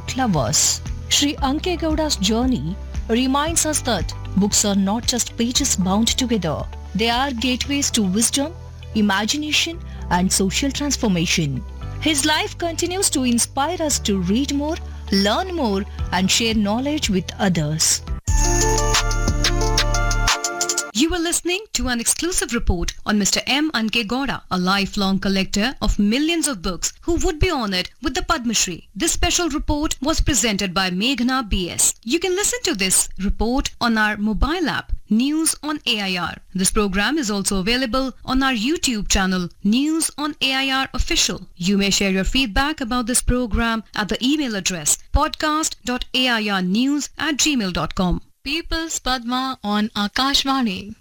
book lovers. Sri Anke Gowda's journey reminds us that books are not just pages bound together. They are gateways to wisdom, imagination, and social transformation. His life continues to inspire us to read more, learn more, and share knowledge with others. You are listening to an exclusive report on Mr. M. Anke Gowda, a lifelong collector of millions of books who would be honoured with the Padma Shri. This special report was presented by Meghna BS. You can listen to this report on our mobile app, News on AIR. This program is also available on our YouTube channel, News on AIR Official. You may share your feedback about this program at the email address podcast.airnews@gmail.com. People's Padma on Akashvani.